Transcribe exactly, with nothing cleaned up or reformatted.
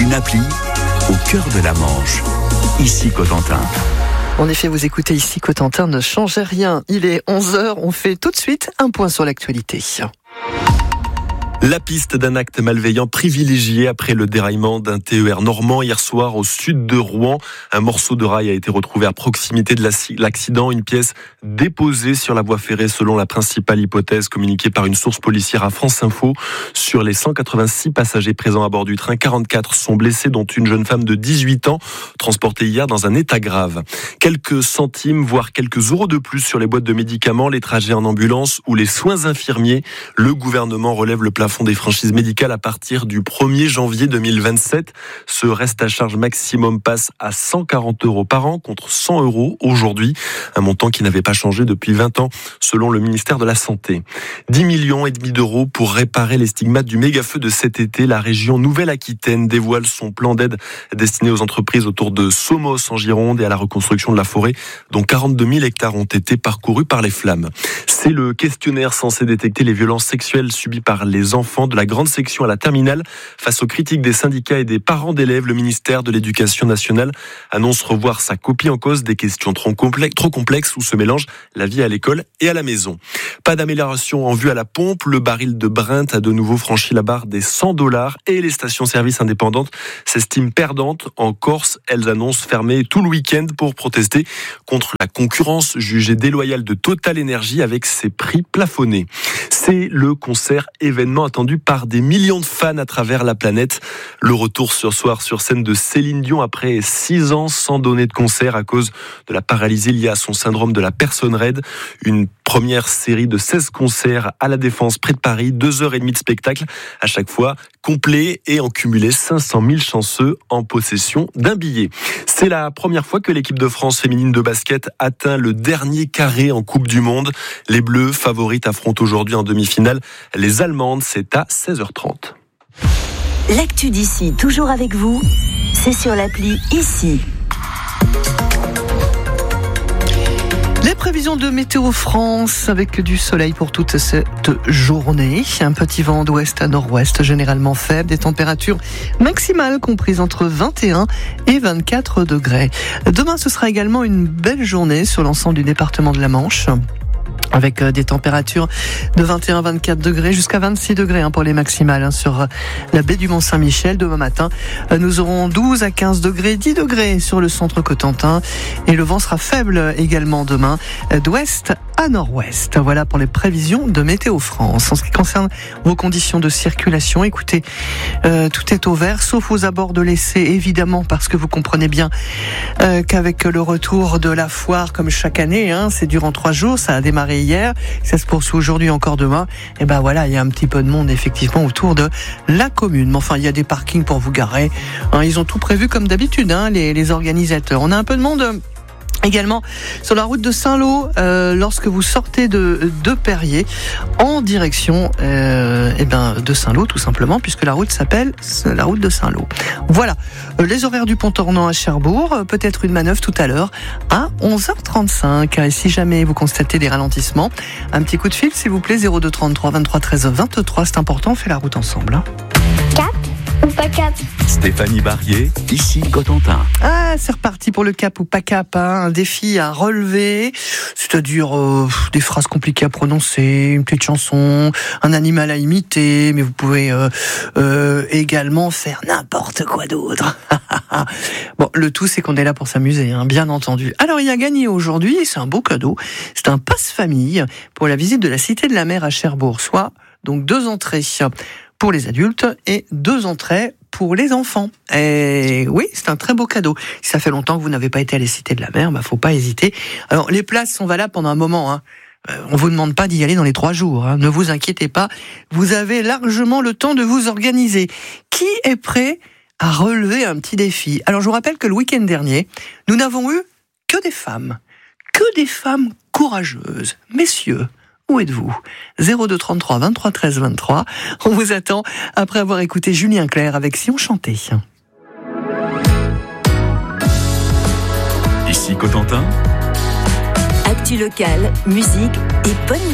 Une appli au cœur de la Manche. Ici Cotentin. En effet, vous écoutez Ici Cotentin, ne changez rien. Il est onze heures, on fait tout de suite un point sur l'actualité. La piste d'un acte malveillant privilégié après le déraillement d'un T E R normand hier soir au sud de Rouen. Un morceau de rail a été retrouvé à proximité de l'accident, une pièce déposée sur la voie ferrée selon la principale hypothèse communiquée par une source policière à France Info. Sur les cent quatre-vingt-six passagers présents à bord du train, quarante-quatre sont blessés, dont une jeune femme de dix-huit ans, transportée hier dans un état grave. Quelques centimes, voire quelques euros de plus sur les boîtes de médicaments, les trajets en ambulance ou les soins infirmiers. Le gouvernement relève le plafond des franchises médicales à partir du premier janvier deux mille vingt-sept. Ce reste à charge maximum passe à cent quarante euros par an contre cent euros aujourd'hui. Un montant qui n'avait pas changé depuis vingt ans selon le ministère de la Santé. dix millions et demi d'euros pour réparer les stigmates du méga-feu de cet été. La région Nouvelle-Aquitaine dévoile son plan d'aide destiné aux entreprises autour de Somos en Gironde et à la reconstruction de la forêt, dont quarante-deux mille hectares ont été parcourus par les flammes. C'est le questionnaire censé détecter les violences sexuelles subies par les enfants de la grande section à la terminale. Face aux critiques des syndicats et des parents d'élèves, le ministère de l'Éducation nationale annonce revoir sa copie en cause des questions trop complexes, trop complexes où se mélange la vie à l'école et à la maison. Pas d'amélioration en vue à la pompe. Le baril de Brent a de nouveau franchi la barre des cent dollars et les stations-service indépendantes s'estiment perdantes. En Corse, elles annoncent fermer tout le week-end pour protester contre la concurrence jugée déloyale de Total Energy avec ses prix plafonnés. C'est le concert événement attendu par des millions de fans à travers la planète. Le retour ce soir sur scène de Céline Dion après six ans sans donner de concert à cause de la paralysie liée à son syndrome de la personne raide. Une première série de seize concerts à la Défense près de Paris, deux heures et demie de spectacle, à chaque fois complet et en cumulé cinq cent mille chanceux en possession d'un billet. C'est la première fois que l'équipe de France féminine de basket atteint le dernier carré en Coupe du Monde. Les Bleus, favorites, affrontent aujourd'hui en demi-finale les Allemandes. C'est à seize heures trente. L'actu d'ici, toujours avec vous, c'est sur l'appli Ici. Les prévisions de Météo France avec du soleil pour toute cette journée. Un petit vent d'ouest à nord-ouest généralement faible. Des températures maximales comprises entre vingt et un et vingt-quatre degrés. Demain, ce sera également une belle journée sur l'ensemble du département de la Manche, avec des températures de vingt et un à vingt-quatre degrés jusqu'à vingt-six degrés hein, pour les maximales hein, sur la baie du Mont-Saint-Michel. Demain matin, nous aurons douze à quinze degrés, dix degrés sur le centre Cotentin et le vent sera faible également demain d'ouest à nord-ouest. Voilà pour les prévisions de Météo France. En ce qui concerne vos conditions de circulation, écoutez, euh, tout est au vert sauf aux abords de l'Essai évidemment parce que vous comprenez bien euh, qu'avec le retour de la foire comme chaque année, hein, c'est durant trois jours, ça a démarré hier, ça se poursuit aujourd'hui encore demain, et ben voilà, il y a un petit peu de monde effectivement autour de la commune. Mais enfin, il y a des parkings pour vous garer. Hein, ils ont tout prévu comme d'habitude, hein, les, les organisateurs. On a un peu de monde également sur la route de Saint-Lô, euh, lorsque vous sortez de, de Perrier en direction euh, eh ben, de Saint-Lô tout simplement, puisque la route s'appelle la route de Saint-Lô. Voilà, euh, les horaires du pont tournant à Cherbourg, euh, peut-être une manœuvre tout à l'heure à onze heures trente-cinq. Et si jamais vous constatez des ralentissements, un petit coup de fil s'il vous plaît, zéro deux trente-trois vingt-trois treize vingt-trois, c'est important, on fait la route ensemble. Hein. Cap ou pas cap? Stéphanie Barrier, ici Cotentin. Ah, c'est reparti pour le cap ou pas cap, hein, un défi à relever, c'est-à-dire euh, des phrases compliquées à prononcer, une petite chanson, un animal à imiter, mais vous pouvez euh, euh, également faire n'importe quoi d'autre. Bon, le tout c'est qu'on est là pour s'amuser, hein, bien entendu. Alors il y a gagné aujourd'hui, et c'est un beau cadeau, c'est un passe-famille pour la visite de la Cité de la Mer à Cherbourg, soit donc deux entrées pour les adultes et deux entrées pour les enfants. Et oui, c'est un très beau cadeau. Si ça fait longtemps que vous n'avez pas été à la Cité de la Mer, bah faut pas hésiter. Alors les places sont valables pendant un moment, hein. Euh, on vous demande pas d'y aller dans les trois jours, hein. Ne vous inquiétez pas, vous avez largement le temps de vous organiser. Qui est prêt à relever un petit défi? Alors je vous rappelle que le week-end dernier, nous n'avons eu que des femmes, que des femmes courageuses. Messieurs, où êtes-vous? zéro deux trente-trois vingt-trois treize vingt-trois. On vous attend après avoir écouté Julien Clerc avec Si on chantait. Ici Cotentin. Actu locale, musique et bonne